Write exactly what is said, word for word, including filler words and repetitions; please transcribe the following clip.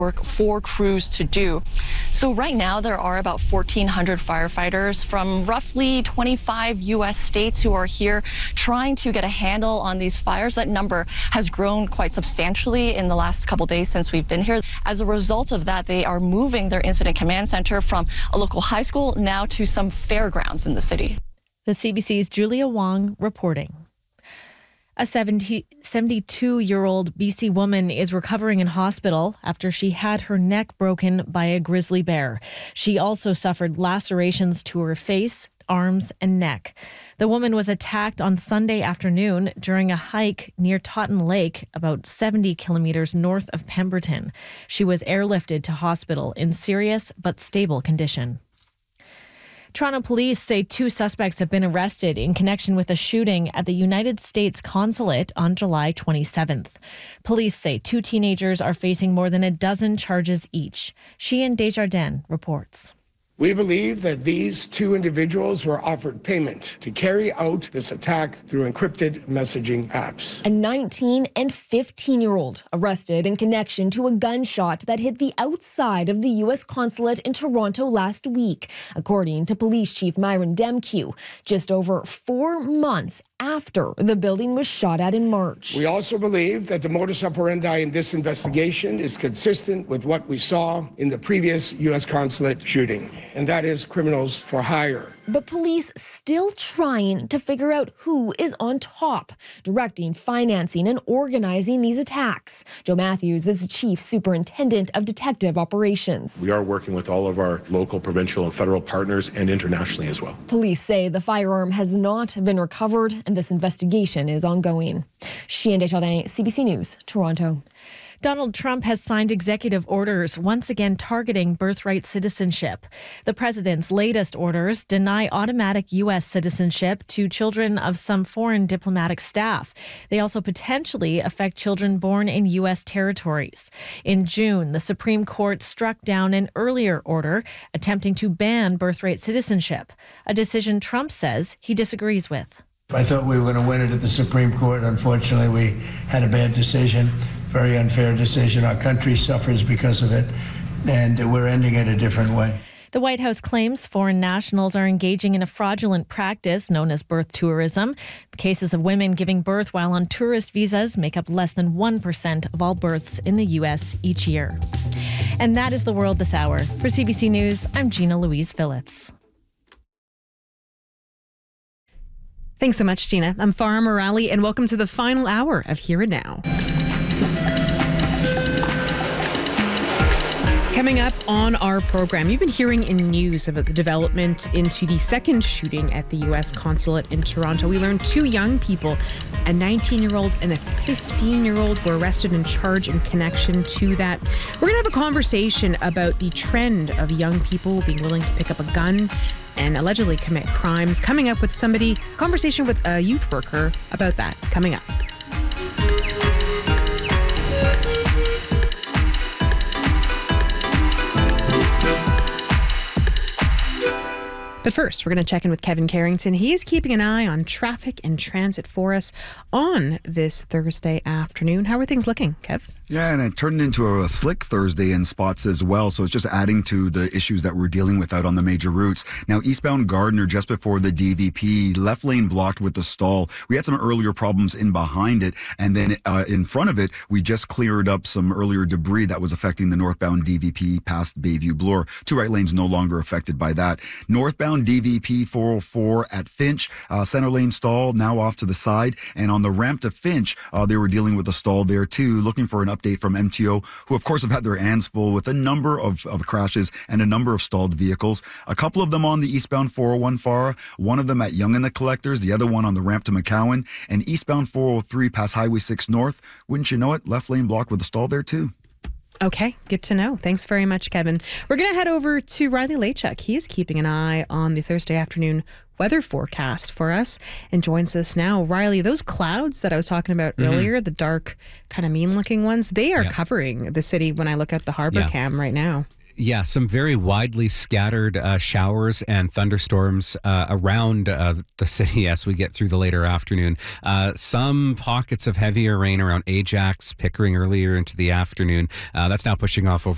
work for crews to do. So right now there are about fourteen hundred firefighters from roughly twenty-five U S states who are here trying to get a handle on these fires. That number has grown quite substantially in the last couple days since we've been here. As a result of that, they are moving their incident command center from a local high school now to some fairgrounds in the city. The C B C's Julia Wong reporting. A seventy-two-year-old B C woman is recovering in hospital after she had her neck broken by a grizzly bear. She also suffered lacerations to her face, arms, and neck. The woman was attacked on Sunday afternoon during a hike near Totten Lake, about seventy kilometers north of Pemberton. She was airlifted to hospital in serious but stable condition. Toronto police say two suspects have been arrested in connection with a shooting at the United States consulate on July twenty-seventh. Police say two teenagers are facing more than a dozen charges each. Sheehan Desjardins reports. We believe that these two individuals were offered payment to carry out this attack through encrypted messaging apps. A nineteen and fifteen-year-old arrested in connection to a gunshot that hit the outside of the U S consulate in Toronto last week, according to Police Chief Myron Demkew, just over four months after the building was shot at in March. We also believe that the modus operandi in this investigation is consistent with what we saw in the previous U S consulate shooting, and that is criminals for hire. But police still trying to figure out who is on top, directing, financing, and organizing these attacks. Joe Matthews is the Chief Superintendent of Detective Operations. We are working with all of our local, provincial, and federal partners and internationally as well. Police say the firearm has not been recovered and this investigation is ongoing. Sheehan Desjardins, C B C News, Toronto. Donald Trump has signed executive orders once again targeting birthright citizenship. The president's latest orders deny automatic U S citizenship to children of some foreign diplomatic staff. They also potentially affect children born in U S territories. In June, the Supreme Court struck down an earlier order attempting to ban birthright citizenship, a decision Trump says he disagrees with. I thought we were going to win it at the Supreme Court. Unfortunately, we had a bad decision. Very unfair decision. Our country suffers because of it, and we're ending it a different way. The White House claims foreign nationals are engaging in a fraudulent practice known as birth tourism. Cases of women giving birth while on tourist visas make up less than one percent of all births in the U S each year. And that is the world this hour. For C B C News, I'm Gina Louise Phillips. Thanks so much, Gina. I'm Farah Morali, and welcome to the final hour of Here and Now. Coming up on our program, you've been hearing in news about the development into the second shooting at the U S consulate in Toronto. We learned two young people, a nineteen-year-old and a fifteen-year-old, were arrested and charged in connection to that. We're going to have a conversation about the trend of young people being willing to pick up a gun and allegedly commit crimes. Coming up with somebody, conversation with a youth worker about that coming up. But first, we're going to check in with Kevin Carrington. He is keeping an eye on traffic and transit for us on this Thursday afternoon. How are things looking, Kev? Yeah, and it turned into a slick Thursday in spots as well. So it's just adding to the issues that we're dealing with out on the major routes. Now, eastbound Gardiner, just before the D V P, left lane blocked with the stall. We had some earlier problems in behind it. And then uh, in front of it, we just cleared up some earlier debris that was affecting the northbound D V P past Bayview Bloor. Two right lanes no longer affected by that. Northbound D V P four oh four at Finch, uh, center lane stall now off to the side. And on the ramp to Finch, uh, they were dealing with a stall there too, looking for an update from M T O, who of course have had their hands full with a number of, of crashes and a number of stalled vehicles. A couple of them on the eastbound four oh one Farah, one of them at Yonge and the Collectors, the other one on the ramp to McCowan, and eastbound four oh three past Highway six North. Wouldn't you know it, left lane blocked with a stall there too. Okay, good to know. Thanks very much, Kevin. We're going to head over to Riley Lachuk. He is keeping an eye on the Thursday afternoon weather forecast for us and joins us now. Riley, those clouds that I was talking about mm-hmm. earlier, the dark, kind of mean-looking ones, they are yeah. covering the city when I look at the harbor yeah. cam right now. Yeah, some very widely scattered uh, showers and thunderstorms uh, around uh, the city as we get through the later afternoon. Uh, some pockets of heavier rain around Ajax, Pickering earlier into the afternoon. Uh, that's now pushing off over